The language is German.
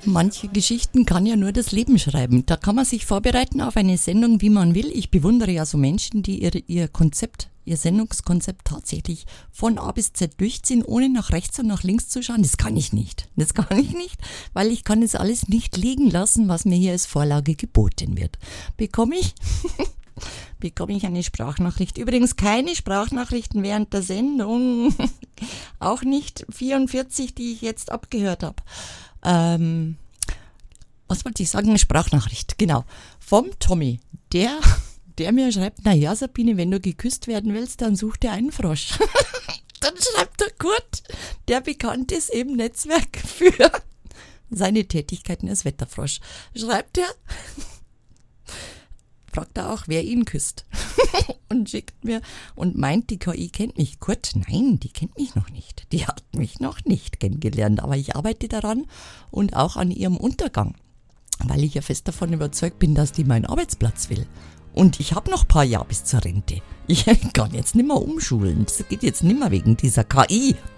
Manche Geschichten kann ja nur das Leben schreiben. Da kann man sich vorbereiten auf eine Sendung, wie man will. Ich bewundere ja so Menschen, die ihr Sendungskonzept tatsächlich von A bis Z durchziehen, ohne nach rechts und nach links zu schauen. Das kann ich nicht. Weil ich kann das alles nicht liegen lassen, was mir hier als Vorlage geboten wird. Bekomme ich eine Sprachnachricht. Übrigens keine Sprachnachrichten während der Sendung. Auch nicht 44, die ich jetzt abgehört habe. Was wollte ich sagen? Eine Sprachnachricht, genau. Vom Tommy, der mir schreibt, naja Sabine, wenn du geküsst werden willst, dann such dir einen Frosch. Dann schreibt der Kurt, der bekannt ist im Netzwerk für seine Tätigkeiten als Wetterfrosch. Schreibt er, fragt er auch, wer ihn küsst. Und schickt mir und meint, die KI kennt mich. Kurt, nein, die kennt mich noch nicht. Die hat mich noch nicht kennengelernt. Aber ich arbeite daran und auch an ihrem Untergang. Weil ich ja fest davon überzeugt bin, dass die meinen Arbeitsplatz will. Und ich habe noch ein paar Jahre bis zur Rente. Ich kann jetzt nicht mehr umschulen. Das geht jetzt nicht mehr wegen dieser KI.